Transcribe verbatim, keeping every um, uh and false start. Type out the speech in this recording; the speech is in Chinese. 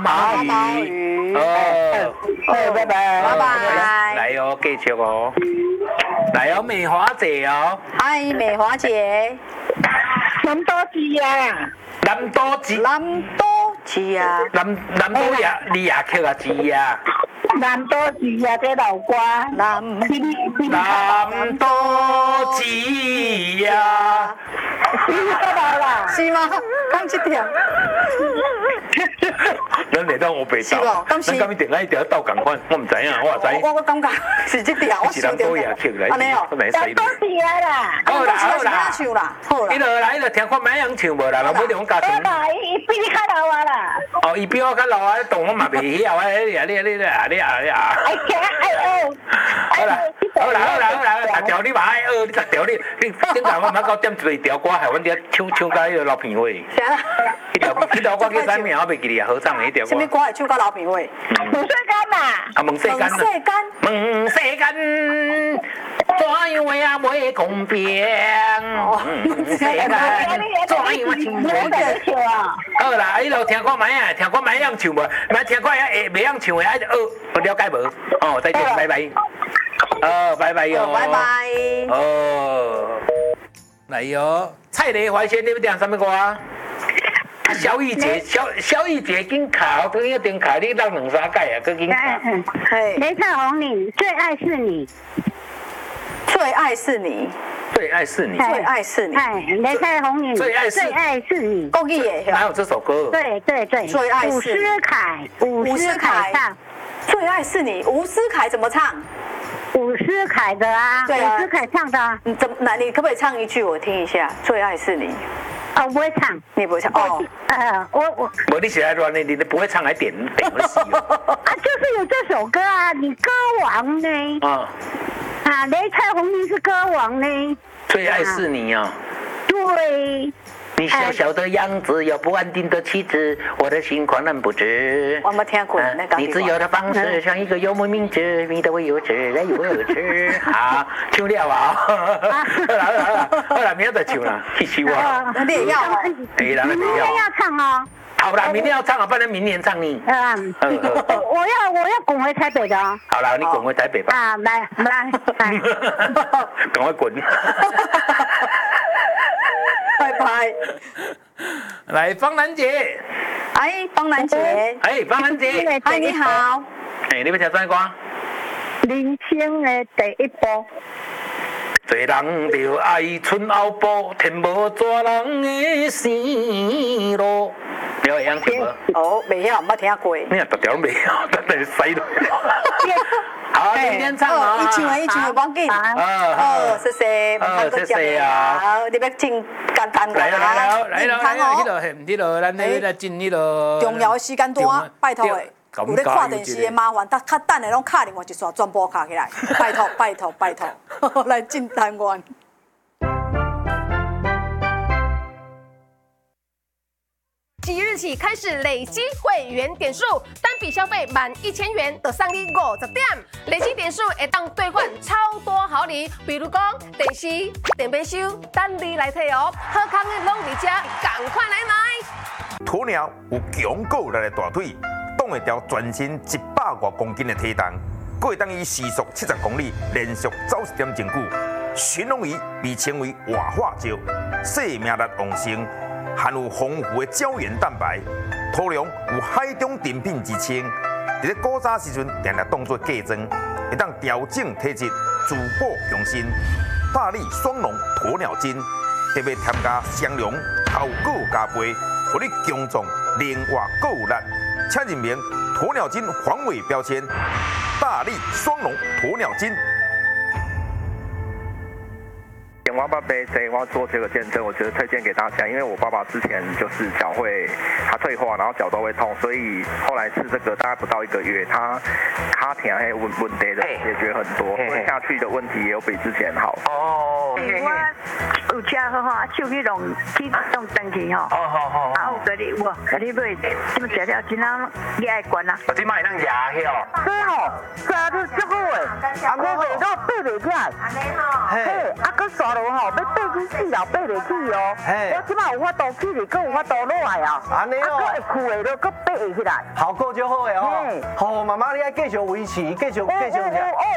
毛毛鱼。 鱼。哦， 哦，拜拜， 拜拜。 来哦，继续哦。来哦，美华姐哦。 嗨，美华姐。 南多吉呀。 南多吉。 南多吉呀。 南南多呀，你也曲啊吉呀。 南多吉呀，这老歌。 南南多吉呀。 你知道啦？ 是吗？讲这条。 咱来当我白斗，咱敢一定爱一条斗共款，我唔知影，我知。 我我感觉是这条，我想到。安尼哦， 南多吉呀啦。 好啦好啦， 唱啦，好啦。 伊落来就听看买人唱无啦，老母着讲加唱。 伊比你较老啊啦。 哦，伊比我较老啊，动我嘛袂晓啊，你啊你啊你啊你啊你啊。 哎呀哎哦。 好啦好啦好啦好啦，逐条你嘛爱学，你逐条你你顶下我毋捌到点一条歌，害阮遮唱唱到迄个老片话。 啥啦？ 迄条迄条歌叫啥名？我袂记哩啊，合唱的迄条歌。 什么歌会唱到老片话？ 问世间嘛。 啊，问世间啊。 问世间。 问世间。怎样也袂公平？问世间。怎样也唱袂得？好啦，迄落听看卖啊，听看卖样唱无，卖听看会袂样唱的，爱学了解无？哦，再见，拜拜。哦，拜拜哟。 拜拜。 哦，来哟，蔡丽怀先，你要听什么歌啊？萧玉姐，萧萧玉姐紧考，跟一定考你让两三届啊，搁紧考。 嘿，雷灿红你最爱是你， 最爱是你， 最爱是你， 最爱是你。 哎，雷灿红你最爱是最爱是你， 国语的。 哪有这首歌？ 对对对， 最爱是伍思凯，伍思凯唱。 最爱是你，吴思凯怎么唱？ 伍思凯的啊， 对啊， 伍思凯唱的啊。 你怎么？那你可不可以唱一句我听一下？最爱是你。 哦，不会唱， 你也不会唱哦。 呃，我我。 我你写来乱的，你不会唱还点点个戏哦。 啊，就是有这首歌啊，你歌王呢？ 啊。 啊，雷灿红你是歌王呢。 最爱是你啊。 对。 你小小的样子，有不安定的气质，我的心狂人不知。 我没听过那个。 你自由的方式像一个幽默明智，迷得我有痴，人有有痴。好，唱了啊！好啦好啦好啦，好啦，明仔再唱啦，去收啊！ 你也要哦。 哎，人明天要唱哦。 好啦，明天要唱啊，不然明年唱呢。 嗯。我要我要滚回台北的哦。 好啦，你滚回台北吧。 啊，来来来。 赶快滚！ 拜拜。 来，方兰姐。 哎，方兰姐。 哎，方兰姐。 哎，你好。 哎，你要听啥歌？ 人生的第一步。 做人就爱春后步，天无绝人的生路。你会晓听无？ 哦，袂晓，捌听过。 你啊，逐条袂晓，等下使落。好，明天唱啊！ 一唱的，一唱的，忘记。哦，谢谢， 哦，谢谢啊。 好，你要进简单个来来来来来来，迄落迄迄落，咱咧来进迄落。 重要的时间段，拜托的。有咧看电视的麻烦，等较等下拢卡另外一撮全部卡起来，拜托拜托拜托，来进单元。 即日起开始累积会员点数，单笔消费满一千元就送你五十点，累积点数会当兑换超多好礼，比如讲电视、电冰箱，等你来摕哦。好康的拢伫遮，赶快来买！ 鸵鸟有强够力的大腿，挡会掉全身一百多公斤的体重，还会当以时速七十公里连续走一点真久。寻龙鱼被称为活化石，生命力旺盛。含有丰富的胶原蛋白，土壤有海中珍品之称。伫咧古早时阵，定定当作嫁妆，会当调整体质、滋补强身。大力双龙鸵鸟精，特别添加香料、头果加倍，互你强壮、灵活、够有力。请认明鸵鸟精防伪标签，大力双龙鸵鸟精。 我爸爸在我做这个见证，我觉得推荐给大家，因为我爸爸之前就是脚会他退化，然后脚都会痛，所以后来吃这个大概不到一个月，他卡疼还问问题的解决很多，喝下去的问题也有比之前好。 哦， 哦。 我有车好吼，手去弄去弄登去吼。 哦好好。 啊，有给你有，给你买，这么食了真啷你爱管啊？ 我即摆能牙去哦。 对吼，沙都足好诶，啊，我卖到爬袂起来。嘿，啊，佮沙路吼，要爬去四楼爬袂起哦。 嘿， 我即摆有法度起嚟，佮有法度落来啊。 安尼哦。 啊，佮会屈的，佮爬会起来。 效果就好诶哦。好，妈妈你爱继续维持，继续继续食。